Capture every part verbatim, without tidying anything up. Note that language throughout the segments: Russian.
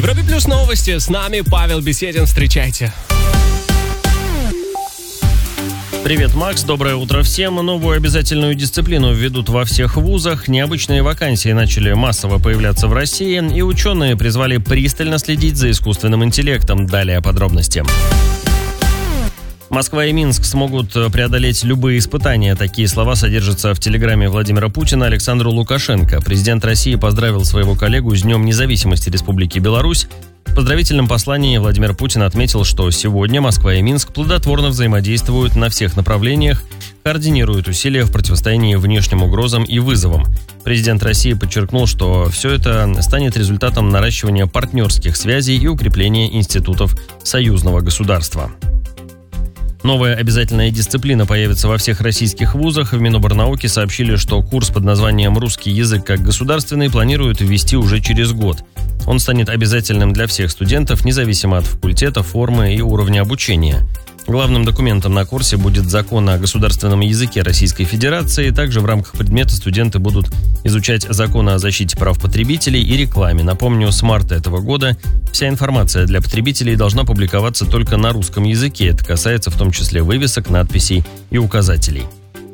Европе плюс новости. С нами Павел Беседин. Встречайте. Привет, Макс. Доброе утро всем. Новую обязательную дисциплину введут во всех вузах. Необычные вакансии начали массово появляться в России, и ученые призвали пристально следить за искусственным интеллектом. Далее подробности. Москва и Минск смогут преодолеть любые испытания. Такие слова содержатся в телеграмме Владимира Путина Александру Лукашенко. Президент России поздравил своего коллегу с Днем независимости Республики Беларусь. В поздравительном послании Владимир Путин отметил, что сегодня Москва и Минск плодотворно взаимодействуют на всех направлениях, координируют усилия в противостоянии внешним угрозам и вызовам. Президент России подчеркнул, что все это станет результатом наращивания партнерских связей и укрепления институтов союзного государства. Новая обязательная дисциплина появится во всех российских вузах. В Миноборнауки сообщили, что курс под названием «Русский язык как государственный» планируют ввести уже через год. Он станет обязательным для всех студентов, независимо от факультета, формы и уровня обучения. Главным документом на курсе будет закон о государственном языке Российской Федерации. Также в рамках предмета студенты будут изучать закон о защите прав потребителей и рекламе. Напомню, с марта этого года вся информация для потребителей должна публиковаться только на русском языке. Это касается в том числе вывесок, надписей и указателей.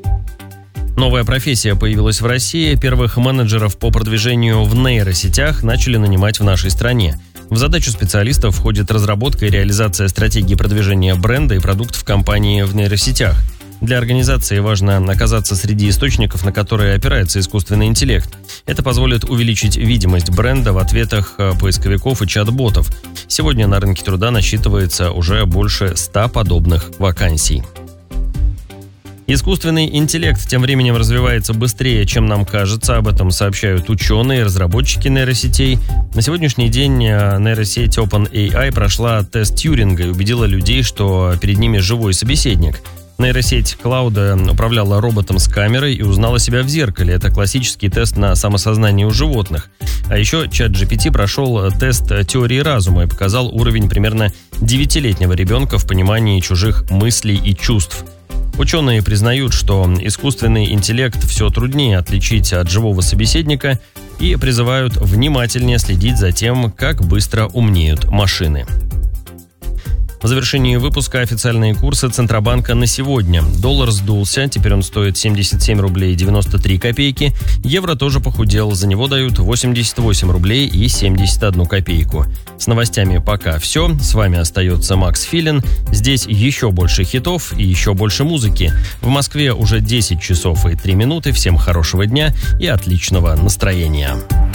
Новая профессия появилась в России. Первых менеджеров по продвижению в нейросетях начали нанимать в нашей стране. В задачу специалистов входит разработка и реализация стратегии продвижения бренда и продуктов компании в нейросетях. Для организации важно оказаться среди источников, на которые опирается искусственный интеллект. Это позволит увеличить видимость бренда в ответах поисковиков и чат-ботов. Сегодня на рынке труда насчитывается уже больше ста подобных вакансий. Искусственный интеллект тем временем развивается быстрее, чем нам кажется. Об этом сообщают ученые и разработчики нейросетей. На сегодняшний день нейросеть OpenAI прошла тест Тьюринга и убедила людей, что перед ними живой собеседник. Нейросеть Клауда управляла роботом с камерой и узнала себя в зеркале. Это классический тест на самосознание у животных. А еще ChatGPT прошел тест теории разума и показал уровень примерно девятилетнего ребенка в понимании чужих мыслей и чувств. Ученые признают, что искусственный интеллект все труднее отличить от живого собеседника и призывают внимательнее следить за тем, как быстро умнеют машины. В завершении выпуска официальные курсы Центробанка на сегодня. Доллар сдулся, теперь он стоит семьдесят семь рублей девяносто три копейки. Евро тоже похудел, за него дают восемьдесят восемь рублей и семьдесят одну копейку. С новостями пока все. С вами остается Макс Филин. Здесь еще больше хитов и еще больше музыки. В Москве уже десять часов и три минуты. Всем хорошего дня и отличного настроения.